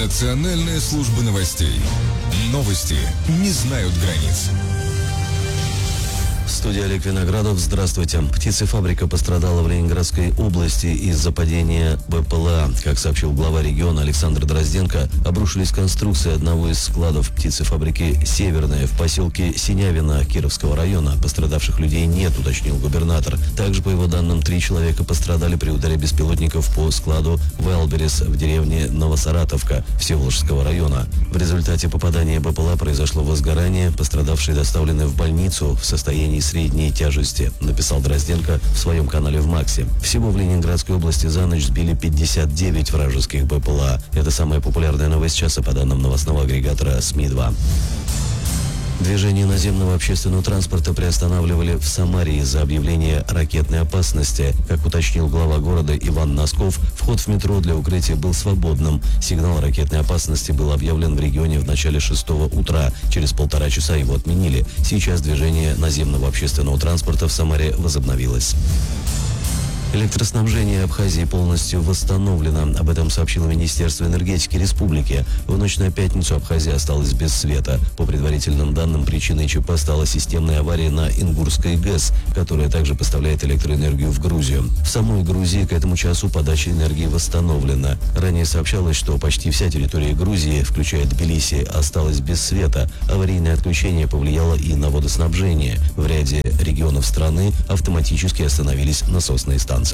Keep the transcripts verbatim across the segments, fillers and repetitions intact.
Национальная служба новостей. Новости не знают границ. В студии Олег Виноградов. Здравствуйте. Птицефабрика пострадала в Ленинградской области из-за падения БПЛА. Как сообщил глава региона Александр Дрозденко, обрушились конструкции одного из складов птицефабрики «Северная» в поселке Синявино Кировского района. Пострадавших людей нет, уточнил губернатор. Также, по его данным, три человека пострадали при ударе беспилотников по складу «Велберис» в деревне Новосаратовка Всеволожского района. В результате попадания БПЛА произошло возгорание. Пострадавшие доставлены в больницу в состоянии средней тяжести, написал Дрозденко в своем канале в Максе. Всего в Ленинградской области за ночь сбили пятьдесят девять вражеских БПЛА. Это самая популярная новость часа по данным новостного агрегатора СМИ два. Движение наземного общественного транспорта приостанавливали в Самаре из-за объявления ракетной опасности. Как уточнил глава города Иван Носков, вход в метро для укрытия был свободным. Сигнал ракетной опасности был объявлен в регионе в начале шестого утра. Через полтора часа его отменили. Сейчас движение наземного общественного транспорта в Самаре возобновилось. Электроснабжение Абхазии полностью восстановлено. Об этом сообщило Министерство энергетики республики. В ночь на пятницу Абхазия осталась без света. По предварительным данным, причиной ЧП стала системная авария на Ингурской ГЭС, которая также поставляет электроэнергию в Грузию. В самой Грузии к этому часу подача энергии восстановлена. Ранее сообщалось, что почти вся территория Грузии, включая Тбилиси, осталась без света. Аварийное отключение повлияло и на водоснабжение. В ряде регионов страны автоматически остановились насосные станции.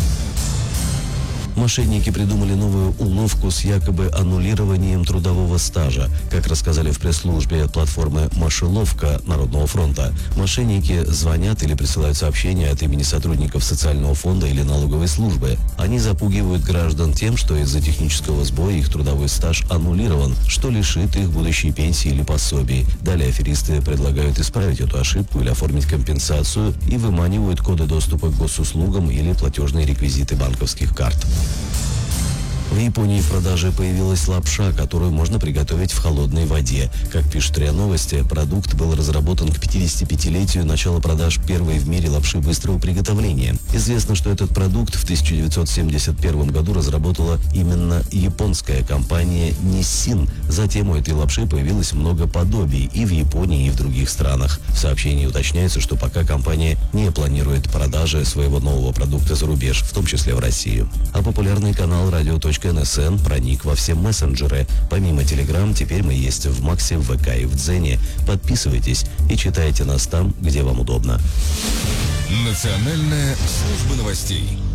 Мошенники придумали новую уловку с якобы аннулированием трудового стажа. Как рассказали в пресс-службе платформы «Мошеловка» Народного фронта, мошенники звонят или присылают сообщения от имени сотрудников социального фонда или налоговой службы. Они запугивают граждан тем, что из-за технического сбоя их трудовой стаж аннулирован, что лишит их будущей пенсии или пособий. Далее аферисты предлагают исправить эту ошибку или оформить компенсацию и выманивают коды доступа к госуслугам или платежные реквизиты банковских карт. В Японии в продаже появилась лапша, которую можно приготовить в холодной воде. Как пишут РИА Новости, продукт был разработан к пятидесятипятилетию начала продаж первой в мире лапши быстрого приготовления. Известно, что этот продукт в тысяча девятьсот семьдесят первом году разработала именно японская компания Nissin. Затем у этой лапши появилось много подобий и в Японии, и в других странах. В сообщении уточняется, что пока компания не планирует продажи своего нового продукта за рубеж, в том числе в Россию. А популярный канал радио.НСН проник во все мессенджеры. Помимо Telegram, теперь мы есть в Максе, в ВК и в Дзене. Подписывайтесь и читайте нас там, где вам удобно. Национальная служба новостей.